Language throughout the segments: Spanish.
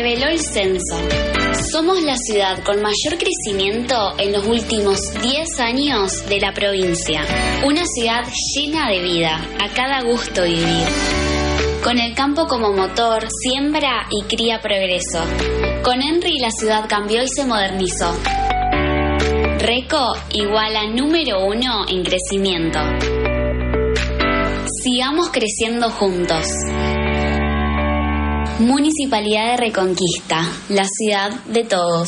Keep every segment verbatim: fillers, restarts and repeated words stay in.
Reveló el censo. Somos la ciudad con mayor crecimiento en los últimos diez años de la provincia. Una ciudad llena de vida, a cada gusto vivir. Con el campo como motor, siembra y cría progreso. Con Henry la ciudad cambió y se modernizó. Reco igual a número uno en crecimiento. Sigamos creciendo juntos. Municipalidad de Reconquista, la ciudad de todos.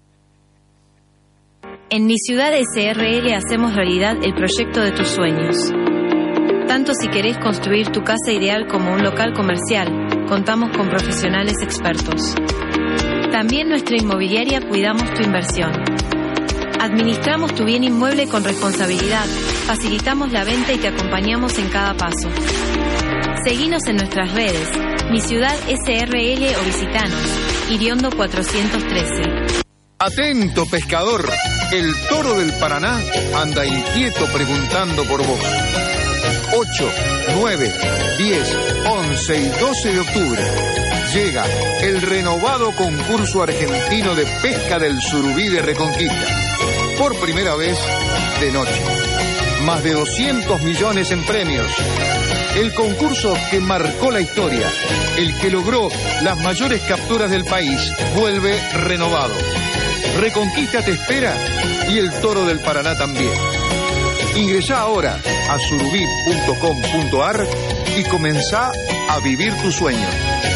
En Mi Ciudad S R L hacemos realidad el proyecto de tus sueños. Tanto si querés construir tu casa ideal como un local comercial, contamos con profesionales expertos. También nuestra inmobiliaria cuidamos tu inversión. Administramos tu bien inmueble con responsabilidad, facilitamos la venta y te acompañamos en cada paso. Seguinos en nuestras redes, Mi Ciudad S R L o visitanos, Iriondo cuatrocientos trece. Atento, pescador, el toro del Paraná anda inquieto preguntando por vos. ocho, nueve, diez, once y doce de octubre llega el renovado concurso argentino de pesca del surubí de Reconquista. Por primera vez de noche. Más de doscientos millones en premios. El concurso que marcó la historia, el que logró las mayores capturas del país, vuelve renovado. Reconquista te espera y el toro del Paraná también. Ingresá ahora a surubí punto com punto ar y comenzá a vivir tu sueño.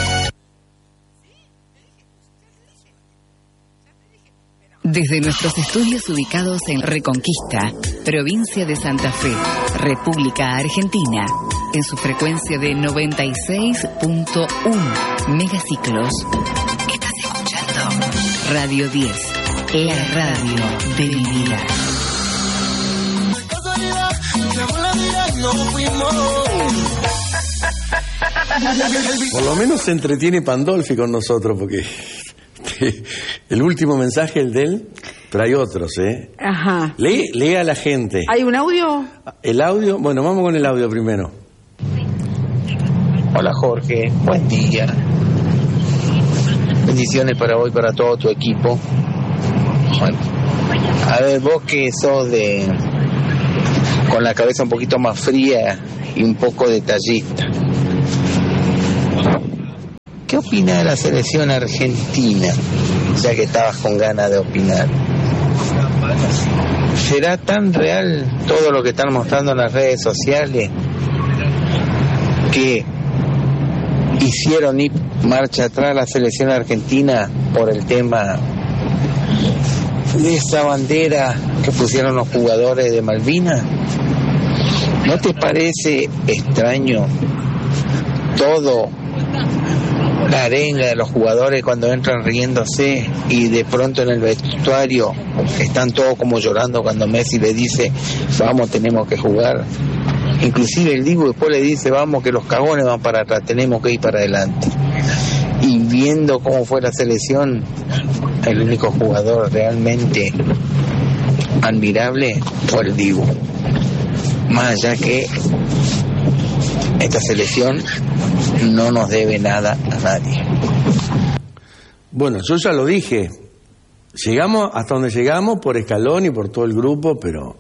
Desde nuestros estudios ubicados en Reconquista, provincia de Santa Fe, República Argentina, en su frecuencia de noventa y seis punto uno megaciclos, estás escuchando Radio diez, la radio de mi vida. Por lo menos se entretiene Pandolfi con nosotros, porque el último mensaje, el de él, pero hay otros, ¿eh? Ajá. Lee, lee a la gente. ¿Hay un audio? El audio, bueno, vamos con el audio primero. Hola Jorge, buen día. Bendiciones para hoy, para todo tu equipo. Bueno, a ver, vos que sos de con la cabeza un poquito más fría y un poco detallista, ¿qué opina de la selección argentina? Ya que estabas con ganas de opinar. ¿Será tan real todo lo que están mostrando en las redes sociales que hicieron ir marcha atrás la selección argentina por el tema de esa bandera que pusieron los jugadores de Malvinas? ¿No te parece extraño todo la arenga de los jugadores cuando entran riéndose y de pronto en el vestuario están todos como llorando cuando Messi le dice vamos, tenemos que jugar? Inclusive el Dibu después le dice vamos, que los cagones van para atrás, tenemos que ir para adelante. Y viendo cómo fue la selección, el único jugador realmente admirable fue el Dibu. Más allá que esta selección no nos debe nada a nadie. Bueno, yo ya lo dije, llegamos hasta donde llegamos por Scaloni y por todo el grupo, pero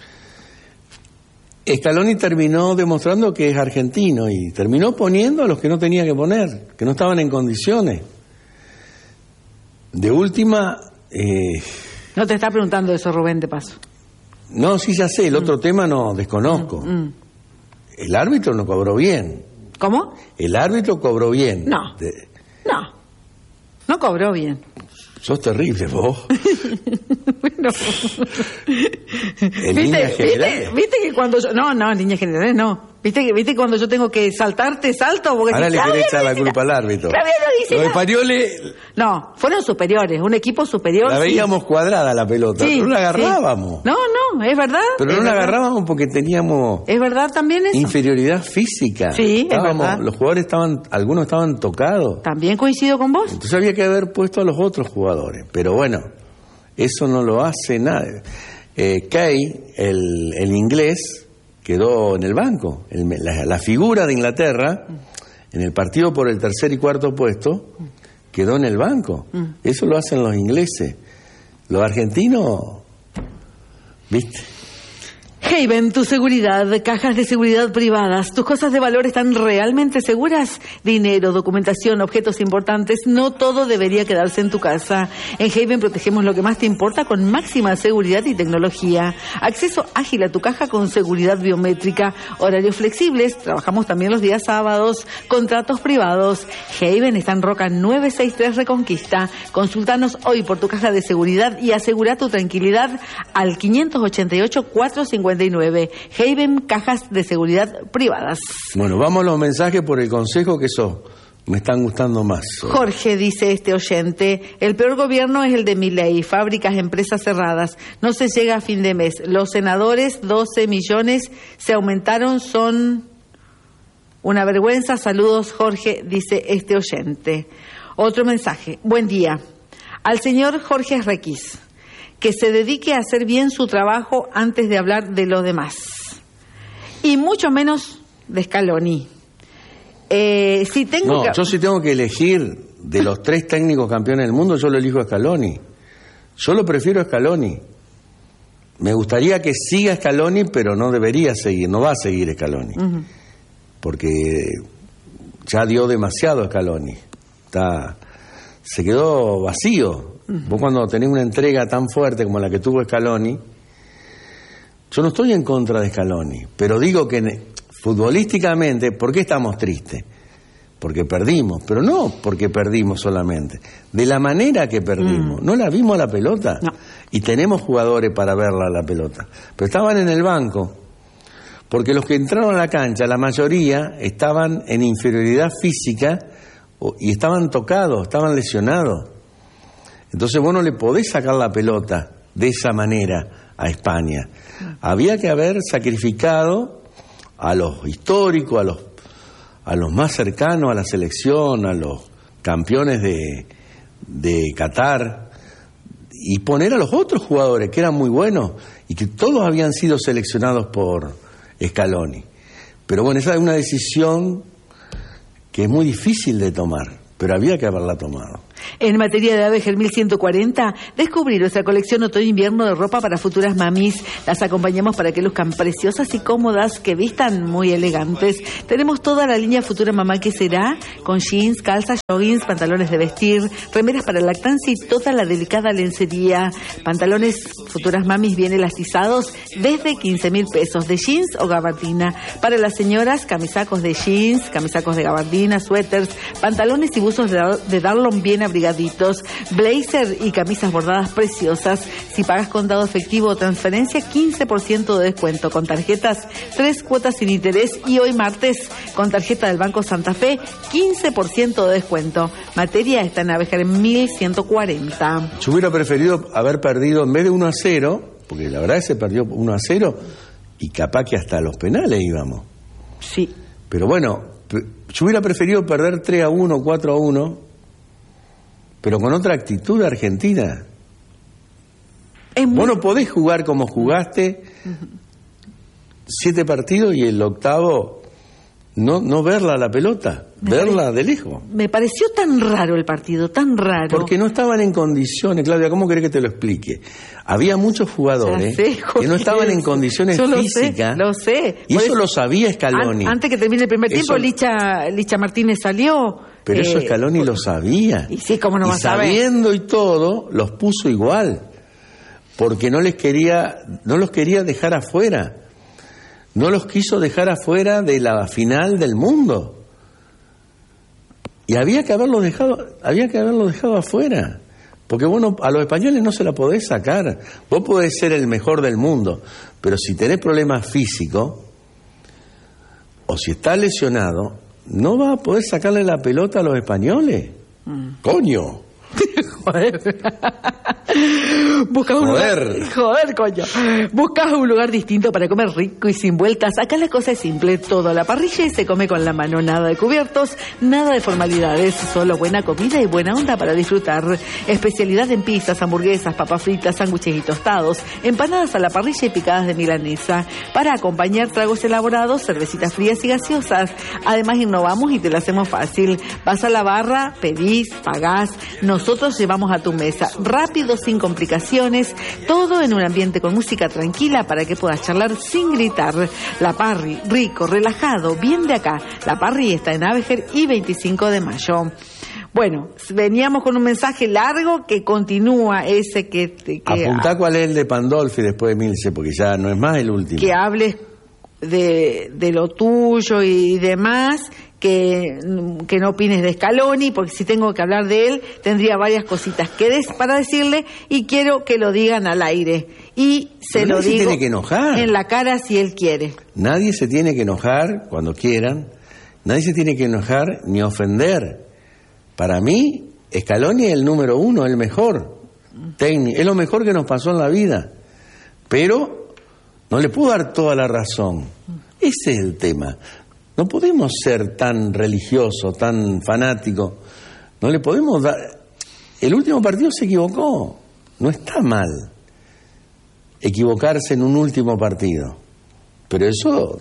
Scaloni terminó demostrando que es argentino y terminó poniendo a los que no tenía que poner, que no estaban en condiciones. De última... Eh... No te está preguntando eso, Rubén, de paso. No, sí, ya sé, el mm. otro tema no desconozco. Mm, mm. El árbitro no cobró bien. ¿Cómo? El árbitro cobró bien. No, de... no, no cobró bien. Sos terrible, vos. Bueno. En líneas generales. ¿Viste, viste que cuando yo... No, no, en líneas generales no. ¿Viste que viste cuando yo tengo que saltarte, salto? Porque ahora si, le querés echar la culpa al árbitro. No Los españoles... No, fueron superiores, un equipo superior. La veíamos sí. cuadrada la pelota, sí, pero no la agarrábamos. Sí. No, no, es verdad. Pero es no verdad. la agarrábamos porque teníamos... ¿Es verdad también eso? Inferioridad física. Sí, Estábamos, es verdad. Los jugadores estaban, algunos estaban tocados. También coincido con vos. Entonces había que haber puesto a los otros jugadores. Pero bueno, eso no lo hace nadie. Eh, Kay, el, el inglés, quedó en el banco. El, la, la figura de Inglaterra, en el partido por el tercer y cuarto puesto, quedó en el banco. Mm. Eso lo hacen los ingleses. Los argentinos, ¿viste? Haven, tu seguridad, cajas de seguridad privadas, tus cosas de valor están realmente seguras. Dinero, documentación, objetos importantes, no todo debería quedarse en tu casa. En Haven protegemos lo que más te importa con máxima seguridad y tecnología. Acceso ágil a tu caja con seguridad biométrica, horarios flexibles, trabajamos también los días sábados, contratos privados. Haven está en Roca novecientos sesenta y tres Reconquista. Consultanos hoy por tu caja de seguridad y asegura tu tranquilidad al quinientos ochenta y ocho, cuatrocientos cincuenta y nueve. Haven, cajas de seguridad privadas. Bueno, vamos a los mensajes por el consejo, que eso me están gustando más. Jorge, dice este oyente, el peor gobierno es el de Milei, fábricas, empresas cerradas, no se llega a fin de mes. Los senadores, doce millones, se aumentaron, son una vergüenza. Saludos, Jorge, dice este oyente. Otro mensaje, buen día. Al señor Jorge Requis, que se dedique a hacer bien su trabajo antes de hablar de los demás. Y mucho menos de Scaloni. Eh, si tengo no, que... yo sí tengo que elegir de los tres técnicos campeones del mundo, yo lo elijo a Scaloni. Yo lo prefiero a Scaloni. Me gustaría que siga Scaloni, pero no debería seguir, no va a seguir Scaloni. Uh-huh. Porque ya dio demasiado Scaloni. Está, se quedó vacío. Vos cuando tenés una entrega tan fuerte como la que tuvo Scaloni, yo no estoy en contra de Scaloni, pero digo que futbolísticamente, ¿por qué estamos tristes? Porque perdimos, pero no porque perdimos solamente, de la manera que perdimos. Mm. No la vimos a la pelota, no. Y tenemos jugadores para verla a la pelota, pero estaban en el banco, porque los que entraron a la cancha, la mayoría estaban en inferioridad física y estaban tocados, estaban lesionados. Entonces vos no le podés sacar la pelota de esa manera a España. Había que haber sacrificado a los históricos, a los, a los más cercanos a la selección, a los campeones de, de Qatar, y poner a los otros jugadores que eran muy buenos y que todos habían sido seleccionados por Scaloni. Pero bueno, esa es una decisión que es muy difícil de tomar, pero había que haberla tomado. En materia de aves Germil ciento cuarenta, descubrí nuestra colección otoño-invierno de ropa para futuras mamis. Las acompañamos para que luzcan preciosas y cómodas, que vistan muy elegantes. Tenemos toda la línea Futura Mamá que será, con jeans, calzas, joggings, pantalones de vestir, remeras para lactancia y toda la delicada lencería. Pantalones Futuras Mamis bien elastizados desde quince mil pesos, de jeans o gabardina. Para las señoras, camisacos de jeans, camisacos de gabardina, suéteres, pantalones y buzos de, de Darlon bien abrigaditos, blazer y camisas bordadas preciosas. Si pagas contado efectivo o transferencia, quince por ciento de descuento. Con tarjetas, tres cuotas sin interés. Y hoy martes, con tarjeta del Banco Santa Fe, quince por ciento de descuento. Materia está en Aves Germil ciento cuarenta. Yo hubiera preferido haber perdido, en vez de uno a cero, porque la verdad es que se perdió uno a cero, y capaz que hasta los penales íbamos. Sí. Pero bueno, yo hubiera preferido perder tres a uno, cuatro a uno, pero con otra actitud de Argentina. Es muy... Vos no podés jugar como jugaste uh-huh. siete partidos y el octavo no, no verla a la pelota, me verla pare... de lejos. Me pareció tan raro el partido, tan raro. Porque no estaban en condiciones, Claudia, ¿cómo querés que te lo explique? Había muchos jugadores sé, que no estaban en condiciones Yo físicas. Lo sé, lo sé. Y eso, eso lo sabía Scaloni. An- antes que termine el primer eso... tiempo, Licha, Licha Martínez salió... Pero eh, eso Scaloni lo sabía. Y sí, cómo no va a saber. Sabiendo y todo, los puso igual. Porque no les quería, no los quería dejar afuera. No los quiso dejar afuera de la final del mundo. Y había que haberlos dejado, había que haberlos dejado afuera. Porque bueno, a los españoles no se la podés sacar. Vos podés ser el mejor del mundo, pero si tenés problemas físicos, o si estás lesionado, no vas a poder sacarle la pelota a los españoles. Mm. ¡Coño! Joder. Buscas un Joder. lugar. Joder, coño. Buscas un lugar distinto para comer rico y sin vueltas. Acá la cosa es simple. Todo a la parrilla y se come con la mano. Nada de cubiertos, nada de formalidades. Solo buena comida y buena onda para disfrutar. Especialidad en pizzas, hamburguesas, papas fritas, sándwiches y tostados. Empanadas a la parrilla y picadas de milanesa. Para acompañar tragos elaborados, cervecitas frías y gaseosas. Además innovamos y te lo hacemos fácil. Vas a la barra, pedís, pagás. Nosotros llevamos a tu mesa. Rápido, sin complicaciones. Todo en un ambiente con música tranquila para que puedas charlar sin gritar. La Parry, rico, relajado, bien de acá. La Parry está en Avejer y veinticinco de mayo. Bueno, veníamos con un mensaje largo que continúa ese que... que Apuntá cuál es el de Pandolfi después de Milce, porque ya no es más el último. Que hables de, de lo tuyo y demás, que, que no opines de Scaloni, porque si tengo que hablar de él, tendría varias cositas que des para decirle y quiero que lo digan al aire. Y se Pero lo nadie digo se tiene que enojar. en la cara si él quiere. Nadie se tiene que enojar cuando quieran. Nadie se tiene que enojar ni ofender. Para mí, Scaloni es el número uno, el mejor técnico. Es lo mejor que nos pasó en la vida. Pero no le puedo dar toda la razón. Ese es el tema. No podemos ser tan religiosos, tan fanáticos. No le podemos dar... El último partido se equivocó. No está mal equivocarse en un último partido. Pero eso...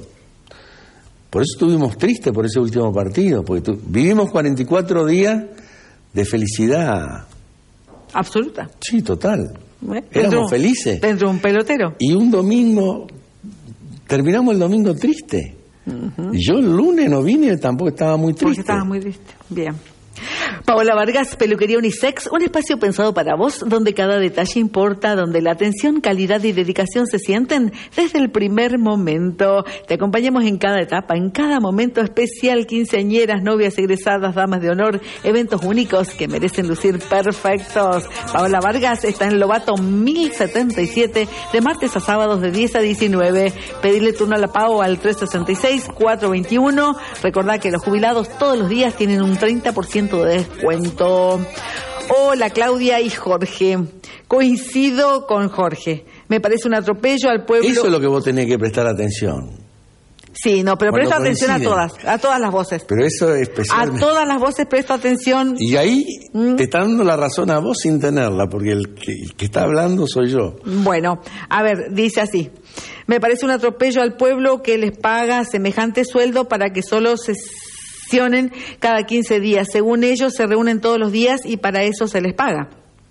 Por eso estuvimos tristes por ese último partido. Porque tu... vivimos cuarenta y cuatro días de felicidad. Absoluta. Sí, total. ¿Eh? Éramos Dentro- felices. Dentro de un pelotero. Y un domingo... Terminamos el domingo triste. Uh-huh. Y yo el lunes no vine, tampoco estaba muy triste. Porque estabas muy triste. Bien. Paola Vargas, Peluquería Unisex, un espacio pensado para vos, donde cada detalle importa, donde la atención, calidad y dedicación se sienten desde el primer momento. Te acompañamos en cada etapa, en cada momento especial, quinceañeras, novias, egresadas, damas de honor, eventos únicos que merecen lucir perfectos. Paola Vargas está en Lobato mil setenta y siete, de martes a sábados de diez a diecinueve. Pedirle turno a la Pao al tres sesenta y seis, cuatrocientos veintiuno. Recordá que los jubilados todos los días tienen un treinta por ciento de descuento. Hola Claudia y Jorge. Coincido con Jorge. Me parece un atropello al pueblo. Eso es lo que vos tenés que prestar atención. Sí, no, pero Cuando presta atención a coinciden. todas, a todas las voces. Pero eso es A especial. todas las voces presto atención. Y ahí ¿Mm? te está dando la razón a vos sin tenerla, porque el que, el que está hablando soy yo. Bueno, a ver, dice así. Me parece un atropello al pueblo que les paga semejante sueldo para que solo sesionen cada quince días. Según ellos, se reúnen todos los días y para eso se les paga.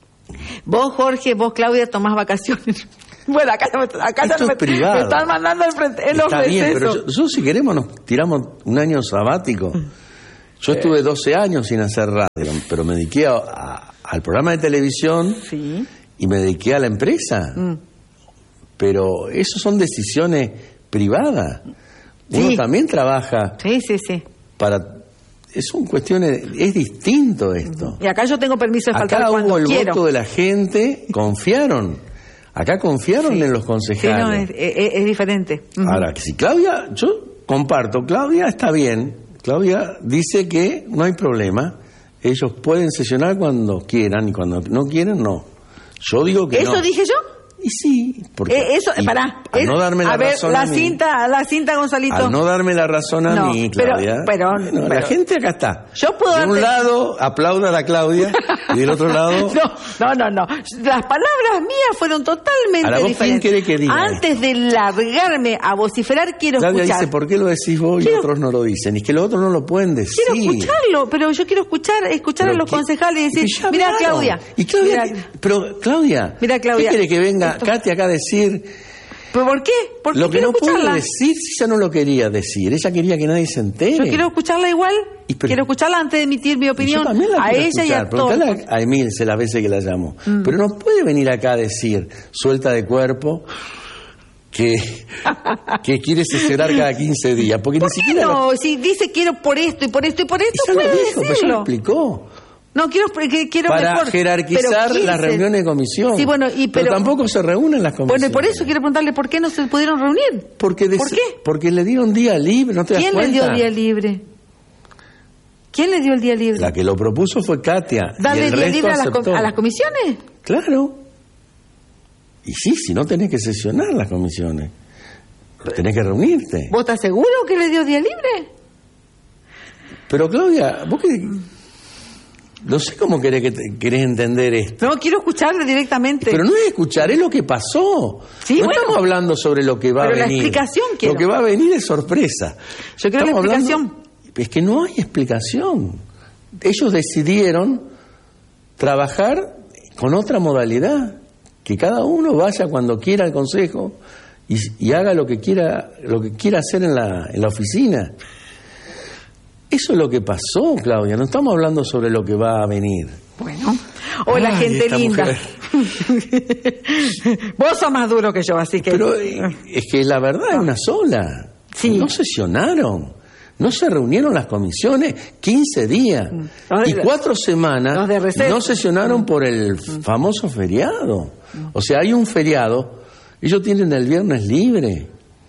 Vos, Jorge, vos, Claudia, tomás vacaciones. Bueno, acá, no me- acá ya Esto no me, es privado. me están mandando al frente, en los Está bien, pero recesos. yo, yo si queremos nos tiramos un año sabático. Yo estuve doce años sin hacer radio, pero me dediqué a- a- al programa de televisión Sí. y me dediqué a la empresa. Mm. Pero eso son decisiones privadas. Uno Sí. también trabaja Sí, sí, sí. para... Son cuestiones... Es distinto esto. Y acá yo tengo permiso de faltar Acá cuando hubo el quiero. voto de la gente, confiaron. Acá confiaron en los Sí, concejales. no, es, es- es diferente. Ujú. Ahora, que si Claudia, yo comparto, Claudia está bien. Claudia dice que no hay problema. Ellos pueden sesionar cuando quieran y cuando no quieren, no. Yo digo que ¿Eso no. dije yo? Y sí, porque... Eh, eso, y pará. al Es- no darme la a ver, razón la a mí, cinta, la cinta, Gonzalito. al no darme la razón a No, mí, pero- Claudia... pero- bueno, la pero- gente acá está. Yo puedo De un darte- lado, aplaudan a Claudia, y del otro lado... No, no, no, no. Las palabras mías fueron totalmente Ahora, ¿vos quién diferentes. querés que diga Antes de largarme a vociferar, quiero Claudia escuchar. dice, ¿por qué lo decís vos y Quiero- otros no lo dicen? Y es que los otros no lo pueden decir. Quiero escucharlo, pero yo quiero escuchar, escuchar Pero a los que- concejales y que decir, ya mira hablaron. Claudia, Y Claudia, mira, ¿qué- pero Claudia, Mira, Claudia, ¿qué quiere que venga esto- Katy acá a decir ¿pero por qué? Porque lo que quiero no puede escucharla. decir si ella no lo quería decir? Ella quería que nadie se entere. Yo quiero escucharla igual, Y pero- quiero escucharla antes de emitir mi Y opinión yo también la a quiero ella y a escuchar. todos. Preguntale a, a Emilce las veces que la llamo. Pero no puede venir acá a decir, suelta de cuerpo, que, que quiere sesionar cada quince días. Porque ni ¿Por qué siquiera... no? Si dice quiero por esto y por esto y por esto, Ella lo puede dijo, pero ya lo decirlo. explicó. No, quiero, que- quiero Para mejor. jerarquizar Pero las quince. reuniones de comisión. Sí, bueno, y pero, tampoco se reúnen las comisiones. Bueno, y por eso quiero preguntarle por qué no se pudieron reunir. Porque des- ¿Por qué? Porque le dieron día libre, ¿no te das ¿Quién le cuenta? dio día libre? ¿Quién le dio el día libre? La que lo propuso fue Katia. ¿Darle y el día resto libre a las, aceptó. a las comisiones? Claro. Y sí, si no tenés que sesionar las comisiones. Tenés que reunirte. ¿Vos estás seguro que le dio día libre? Pero Claudia, vos que... No sé cómo querés, que te- querés entender esto. No, quiero escucharle directamente. Pero no es escuchar, es lo que pasó. Sí, no bueno. estamos hablando sobre lo que va Pero a la venir. explicación quiero. Lo que va a venir es sorpresa. Yo quiero la Estamos explicación. hablando- Es que no hay explicación. Ellos decidieron trabajar con otra modalidad. Que cada uno vaya cuando quiera al consejo y, y haga lo que quiera, lo que quiera hacer en la, en la oficina. Eso es lo que pasó, Claudia. No estamos hablando sobre lo que va a venir. Bueno. Hola, Ay, gente esta linda. mujer. Vos sos más duro que yo, así que... Pero eh, es que la verdad es una sola. Sí. No sesionaron. No se reunieron las comisiones quince días. Los de- Y cuatro semanas los de receso. no sesionaron por el famoso feriado. O sea, hay un feriado. Ellos tienen el viernes libre.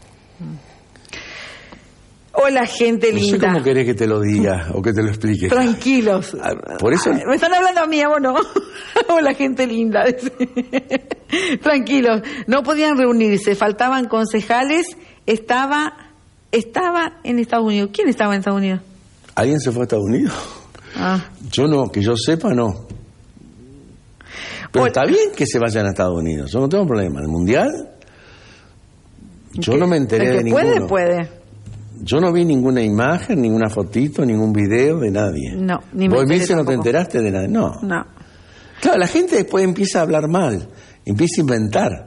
Hola, gente No sé linda. cómo querés que te lo diga o que te lo explique. Tranquilos. Ah, por eso- Ay, me están hablando a mí, ¿a vos no? Hola, gente linda. Tranquilos. No podían reunirse, faltaban concejales. Estaba, estaba en Estados Unidos. ¿Quién estaba en Estados Unidos? ¿Alguien se fue a Estados Unidos? Ah. Yo no, que yo sepa, no. Pero Hola. está bien que se vayan a Estados Unidos, yo no tengo problema. El Mundial, yo no me enteré El de que puede, ninguno. puede. Yo no vi ninguna imagen, ninguna fotito, ningún video de nadie. No, ni me ¿Vos, enteré Mirce, no te tampoco. enteraste de nadie? No. No. Claro, la gente después empieza a hablar mal, empieza a inventar.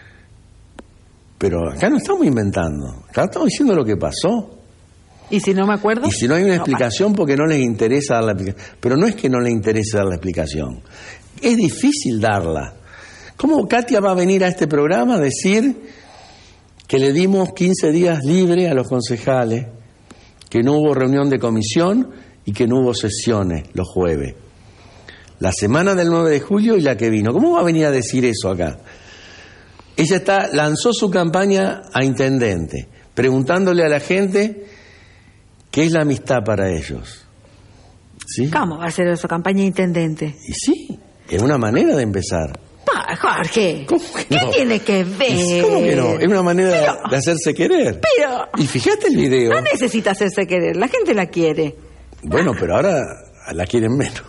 Pero acá no estamos inventando, acá estamos diciendo lo que pasó. ¿Y si no me acuerdo? Y si no hay una No explicación, porque no les interesa dar la explicación. Pero no es que no les interese dar la explicación. Es difícil darla. ¿Cómo Katia va a venir a este programa a decir que le dimos quince días libre a los concejales, que no hubo reunión de comisión y que no hubo sesiones los jueves? La semana del nueve de julio y la que vino. ¿Cómo va a venir a decir eso acá? Ella está, lanzó su campaña a intendente, preguntándole a la gente qué es la amistad para ellos. ¿Sí? ¿Cómo va a ser eso, campaña de intendente? Y sí, es una manera de empezar. Pa, Jorge, ¿Cómo que ¿qué no? tiene que ver? ¿Cómo que no? Es una manera de- Pero- de hacerse querer. Pero Y fíjate el video. no necesita hacerse querer, la gente la quiere. Bueno, pero ahora la quieren menos.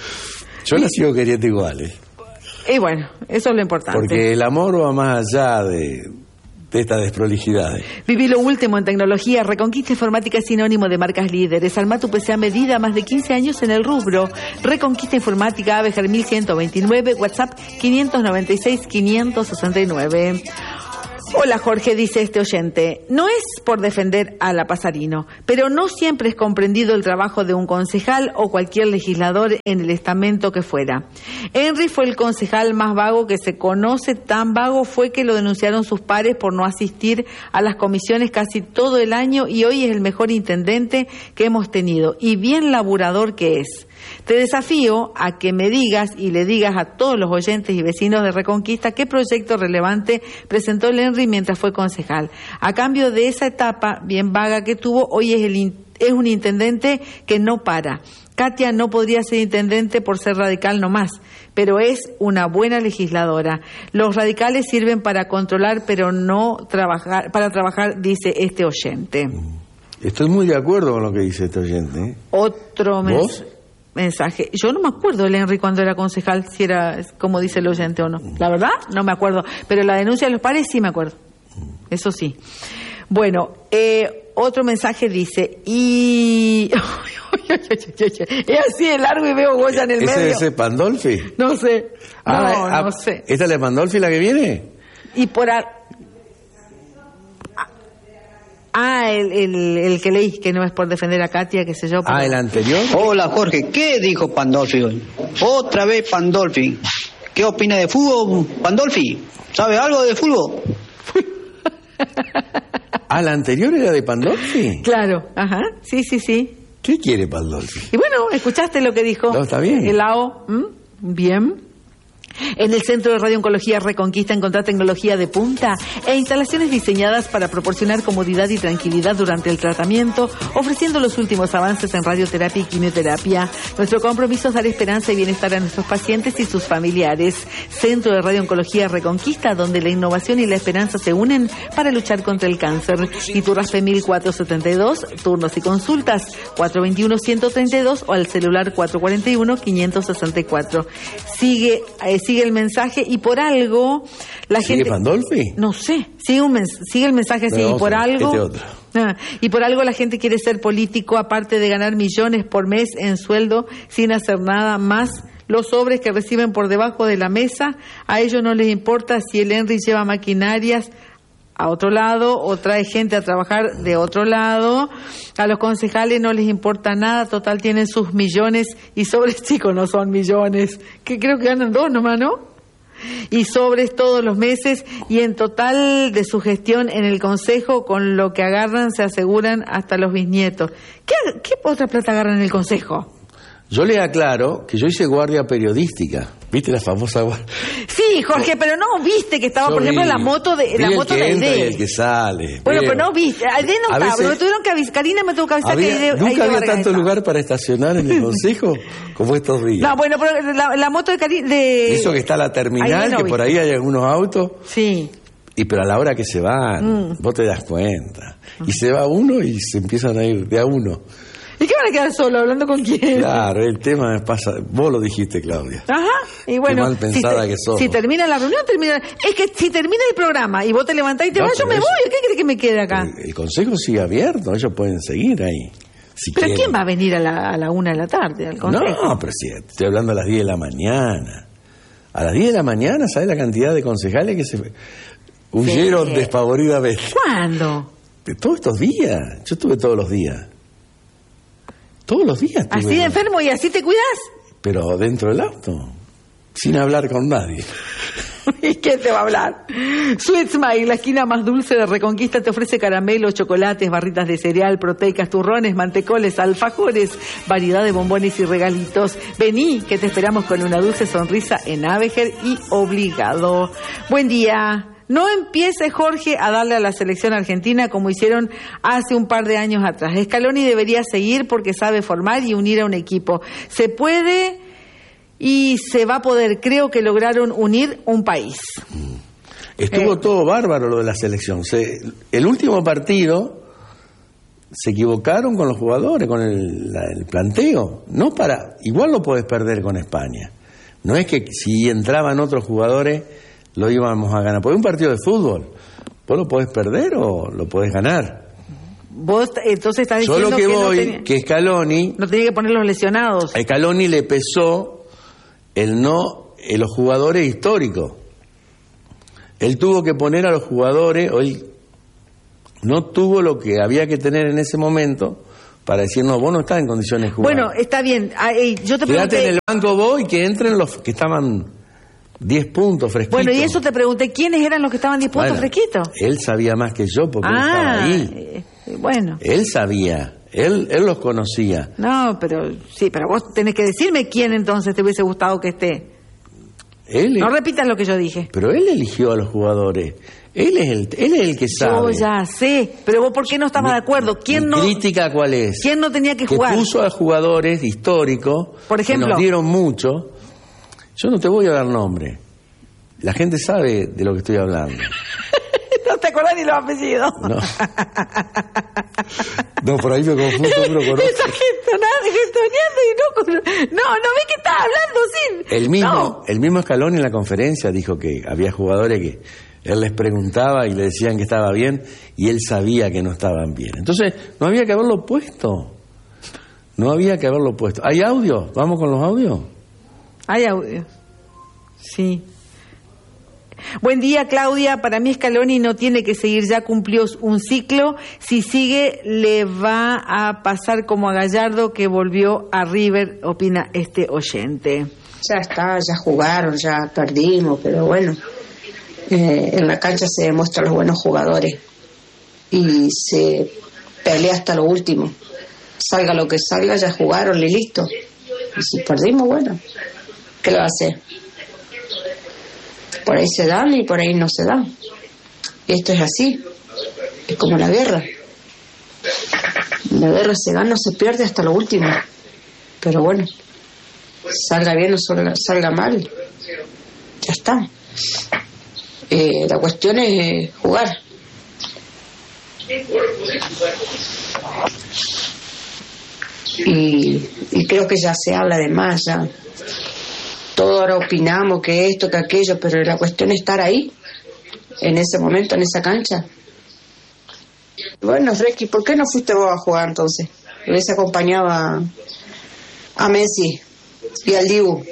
Yo la sigo queriendo igual, ¿eh? Y bueno, eso es lo importante. Porque el amor va más allá de, de estas desprolijidades. Viví lo último en tecnología. Reconquista Informática es sinónimo de marcas líderes. Arma tu P C a medida, más de quince años en el rubro. Reconquista Informática, Abejar mil ciento veintinueve, WhatsApp quinientos noventa y seis, quinientos sesenta y nueve. Hola Jorge, dice este oyente. No es por defender a la Pasarino, pero no siempre es comprendido el trabajo de un concejal o cualquier legislador en el estamento que fuera. Henry fue el concejal más vago que se conoce, tan vago fue que lo denunciaron sus pares por no asistir a las comisiones casi todo el año y hoy es el mejor intendente que hemos tenido y bien laburador que es. Te desafío a que me digas y le digas a todos los oyentes y vecinos de Reconquista qué proyecto relevante presentó el Henry mientras fue concejal. A cambio de esa etapa bien vaga que tuvo, hoy es, el in- es un intendente que no para. Katia no podría ser intendente por ser radical nomás, pero es una buena legisladora. Los radicales sirven para controlar, pero no trabajar, para trabajar, dice este oyente. Estoy muy de acuerdo con lo que dice este oyente, ¿eh? Otro ¿Vos? mens- mensaje. Yo no me acuerdo del Henry cuando era concejal, si era como dice el oyente o no. La verdad, no me acuerdo. Pero la denuncia de los pares sí me acuerdo. Eso sí. Bueno, eh, otro mensaje dice, y... es así de largo y veo Goya en el ¿Ese medio. es el Pandolfi? No sé. No, Ah, ah, no sé. ¿Esta es la Pandolfi la que viene? Y por... a- Ah, el, el, el que leí, que no es por defender a Katia, qué sé yo. pero- Ah, el anterior. Hola Jorge, ¿qué dijo Pandolfi hoy? Otra vez Pandolfi. ¿Qué opina de fútbol, Pandolfi? ¿Sabe algo de fútbol? Ah, la anterior era de Pandolfi. Claro, ajá, sí, sí, sí. ¿Qué quiere Pandolfi? Y bueno, escuchaste lo que dijo. No, está bien. El A O, ¿m? Bien. En el Centro de Radiooncología Reconquista encontrá tecnología de punta e instalaciones diseñadas para proporcionar comodidad y tranquilidad durante el tratamiento, ofreciendo los últimos avances en radioterapia y quimioterapia. Nuestro compromiso es dar esperanza y bienestar a nuestros pacientes y sus familiares. Centro de Radiooncología Reconquista, donde la innovación y la esperanza se unen para luchar contra el cáncer. Iturraspe mil cuatrocientos setenta y dos, turnos y consultas cuatro dos uno, uno tres dos o al celular cuatro cuatro uno, cinco seis cuatro. Sigue, eh, sigue el mensaje y por algo la ¿Sigue gente... Pandolfi? No sé, sigue, un mens- sigue el mensaje así y por algo... Este otro. Ah, y por algo la gente quiere ser político, aparte de ganar millones por mes en sueldo sin hacer nada más. Los sobres que reciben por debajo de la mesa, a ellos no les importa si el Henry lleva maquinarias a otro lado o trae gente a trabajar de otro lado. A los concejales no les importa nada, total tienen sus millones y sobres, chicos, no son millones, que creo que ganan dos nomás, ¿no? Y sobres todos los meses y en total de su gestión en el consejo, con lo que agarran se aseguran hasta los bisnietos. ¿Qué, qué otra plata agarran en el consejo? Yo le aclaro que yo hice guardia periodística. ¿Viste la famosa guardia? Sí, Jorge, pero no viste que estaba, Yo por ejemplo, vi, la moto de vi la el moto que de entra y Aide. el que sale. Bueno, Veo. pero no viste. Aide no A estaba, veces- me tuvieron que avisar, Karina me tuvo que avisar Había- que Aide, nunca Aide había Vargas tanto estaba. lugar para estacionar en el consejo como estos días. No, bueno, pero la, la moto de Karina... De... Eso que está la terminal, Aide no que vi. por ahí hay algunos autos, Sí. y pero a la hora que se van, Mm. vos te das cuenta. Y se va uno y se empiezan a ir de a uno. ¿Y qué van a quedar solo? ¿Hablando con quién? Claro, el tema me pasa. Vos lo dijiste, Claudia. Ajá, y bueno, mal pensada si, te- que sos. si termina la reunión, termina. Es que si termina el programa y vos te levantás y te No, vas, yo pero me eso- voy. ¿Qué crees que me quede acá? El, el consejo sigue abierto, ellos pueden seguir ahí. Si ¿Pero quieren. quién va a venir a la, a la una de la tarde al consejo? No, pero si estoy hablando a las diez de la mañana. A las diez de la mañana, ¿sabes la cantidad de concejales que se huyeron Sí. despavoridamente? ¿Cuándo? De todos estos días. Yo estuve todos los días. Todos los días estuve. ¿Así de enfermo y así te cuidas? Pero dentro del auto, sin hablar con nadie. ¿Y quién te va a hablar? Sweet Smile, la esquina más dulce de Reconquista, te ofrece caramelos, chocolates, barritas de cereal, proteicas, turrones, mantecoles, alfajores, variedad de bombones y regalitos. Vení, que te esperamos con una dulce sonrisa en Avejer y Obligado. Buen día. No empiece, Jorge, a darle a la selección argentina como hicieron hace un par de años atrás. Scaloni debería seguir porque sabe formar y unir a un equipo. Se puede y se va a poder. Creo que lograron unir un país. Estuvo Eh. todo bárbaro lo de la selección. Se- el último partido se equivocaron con los jugadores, con el, la- el planteo. No para, igual lo podés perder con España. No es que si entraban otros jugadores lo íbamos a ganar. Porque un partido de fútbol, vos lo podés perder o lo podés ganar. Vos entonces estás Yo diciendo lo que, no voy, tenía, que Scaloni, no tenía que poner los lesionados. a Scaloni le pesó el no, eh, los jugadores históricos. Él tuvo que poner a los jugadores, o él no tuvo lo que había que tener en ese momento para decir, no, vos no estás en condiciones de jugar. Bueno, está bien. Ah, eh, yo te Quédate pregunté. en el banco vos y que entren los que estaban diez puntos fresquitos. Bueno, y eso te pregunté, ¿quiénes eran los que estaban diez puntos Bueno, fresquitos? Él sabía más que yo porque él estaba Ah, ahí. eh, bueno. Él sabía, él, él los conocía. No, pero sí, pero vos tenés que decirme quién entonces te hubiese gustado que esté. Él, No repitas lo que yo dije. pero él eligió a los jugadores. Él es el, él es el que sabe. Yo ya sé, pero vos ¿por qué no estabas Mi- de acuerdo? ¿Quién mi no, crítica cuál es? quién no tenía que Que jugar? puso a jugadores históricos Por ejemplo. que nos dieron mucho. Yo no te voy a dar nombre. La gente sabe de lo que estoy hablando. No te acordás ni los apellidos. No. No, por ahí me confundo, pero conozco. Está gestionando, gestionando y no... con- No, no ves que estás hablando sin... El mismo, No. el mismo Scaloni en la conferencia dijo que había jugadores que él les preguntaba y le decían que estaba bien y él sabía que no estaban bien. Entonces, no había que haberlo puesto. No había que haberlo puesto. ¿Hay audio? ¿Vamos con los audios? Hay audio. Sí. Buen día, Claudia. Para mí Scaloni no tiene que seguir, ya cumplió un ciclo. Si sigue, le va a pasar como a Gallardo, que volvió a River, opina este oyente. Ya está, ya jugaron, ya perdimos, pero bueno, eh, en la cancha se demuestran los buenos jugadores y se pelea hasta lo último. Salga lo que salga, ya jugaron y listo. Y si perdimos, bueno, ¿qué le va a hacer? Por ahí se dan y por ahí no se dan. Esto es así, es como la guerra. La guerra se gana o se pierde hasta lo último. Pero bueno, salga bien o salga, salga mal, ya está. Eh, la cuestión es jugar. Y, y creo que ya se habla de más, ya. Todos ahora opinamos que esto, que aquello, pero la cuestión es estar ahí, en ese momento, en esa cancha. Bueno, Requi, ¿por qué no fuiste vos a jugar entonces? Hubiese acompañado a, a Messi y al Dibu.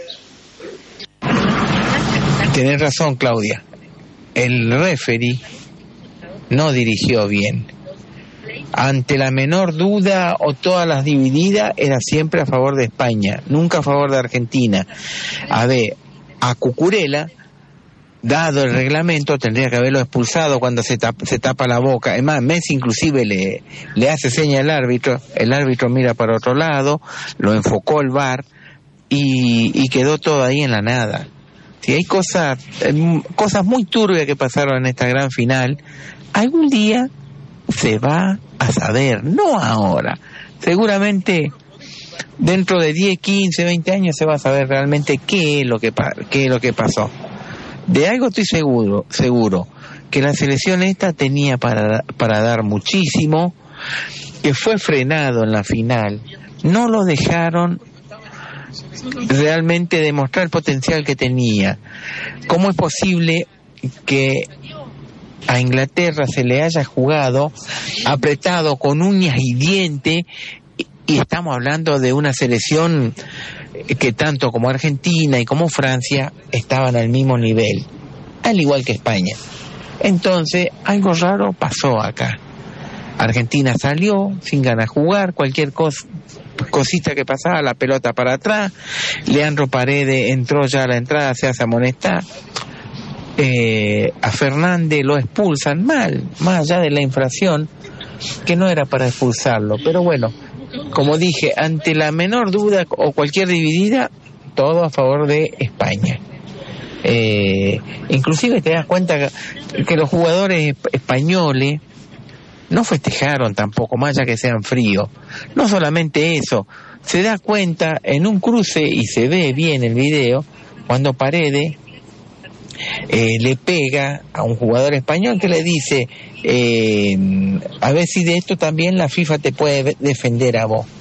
Tenés razón, Claudia. El referee no dirigió bien. Ante la menor duda o todas las divididas, era siempre a favor de España, nunca a favor de Argentina. A ver, a Cucurella, dado el reglamento, tendría que haberlo expulsado cuando se tapa, se tapa la boca. Es más, Messi inclusive le, le hace seña al árbitro, el árbitro mira para otro lado, lo enfocó el V A R y, y quedó todo ahí en la nada. Si hay cosas, cosas muy turbias que pasaron en esta gran final, algún día se va a saber, no ahora. Seguramente dentro de diez, quince, veinte años se va a saber realmente qué es lo que, qué es lo que pasó. De algo estoy seguro, seguro, que la selección esta tenía para, para dar muchísimo, que fue frenado en la final, no lo dejaron realmente demostrar el potencial que tenía. ¿Cómo es posible que a Inglaterra se le haya jugado apretado con uñas y dientes, y estamos hablando de una selección que tanto como Argentina y como Francia estaban al mismo nivel, al igual que España? Entonces algo raro pasó acá. Argentina salió sin ganas de jugar, cualquier cosa, cosita que pasaba, la pelota para atrás. Leandro Paredes entró ya a la entrada, se hace amonestar. Eh, a Fernández lo expulsan mal, más allá de la infracción, que no era para expulsarlo, pero bueno, como dije, ante la menor duda o cualquier dividida, todo a favor de España. Eh, inclusive te das cuenta que, que los jugadores españoles no festejaron tampoco, más allá que sean fríos. No solamente eso, se da cuenta en un cruce, y se ve bien el video, cuando Paredes Eh, le pega a un jugador español que le dice, eh, a ver si de esto también la FIFA te puede defender a vos.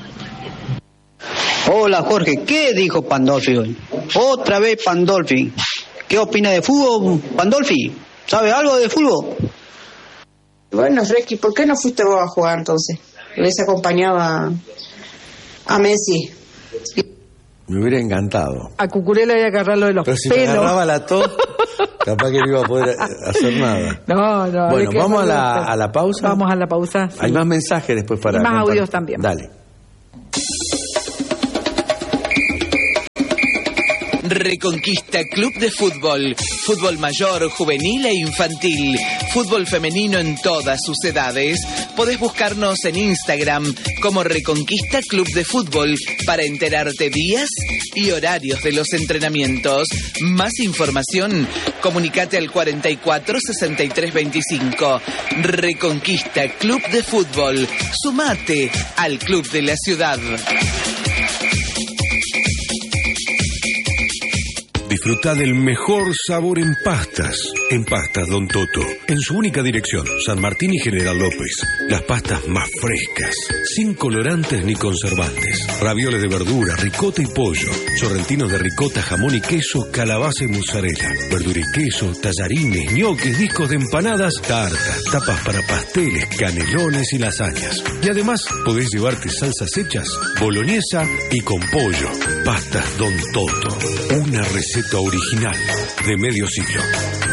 Hola Jorge, ¿qué dijo Pandolfi hoy? Otra vez Pandolfi. ¿Qué opina de fútbol, Pandolfi? ¿Sabe algo de fútbol? Bueno, Requi, ¿por qué no fuiste vos a jugar entonces? Hubiese acompañado a, a Messi. Me hubiera encantado. A Cucurella y agarrarlo de los Pero si pelos. me agarraba la tos, capaz que no iba a poder hacer nada. No, no. Bueno, vamos a la, a la pausa. Vamos a la pausa. Sí. Hay más mensajes después para... Y más compartir. audios también. Dale. Reconquista Club de Fútbol. Fútbol mayor, juvenil e infantil. Fútbol femenino en todas sus edades. Podés buscarnos en Instagram como Reconquista Club de Fútbol para enterarte días y horarios de los entrenamientos. Más información, comunicate al cuarenta y cuatro, sesenta y tres, veinticinco. Reconquista Club de Fútbol. Sumate al club de la ciudad. Disfruta del mejor sabor en pastas. En Pastas Don Toto. En su única dirección, San Martín y General López. Las pastas más frescas, sin colorantes ni conservantes. Ravioles de verdura, ricota y pollo. Sorrentinos de ricota, jamón y queso, calabaza y mozzarella. Verdura y queso, tallarines, ñoques, discos de empanadas, tartas, tapas para pasteles, canelones y lasañas. Y además, podés llevarte salsas hechas, boloñesa y con pollo. Pastas Don Toto. Una receta original de medio siglo.